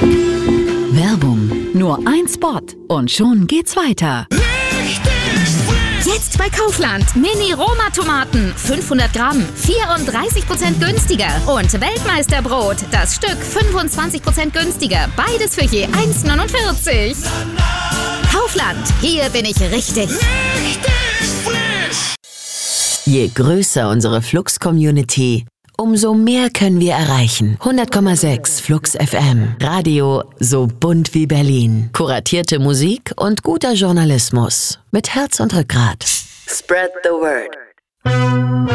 Werbung. Nur ein Spot und schon geht's weiter. Jetzt bei Kaufland. Mini-Roma-Tomaten. 500 Gramm. 34% günstiger. Und Weltmeisterbrot. Das Stück 25% günstiger. Beides für je 1,49. Kaufland. Hier bin ich richtig. Je größer unsere Flux-Community, umso mehr können wir erreichen. 100,6 Flux FM. Radio so bunt wie Berlin. Kuratierte Musik und guter Journalismus. Mit Herz und Rückgrat. Spread the word.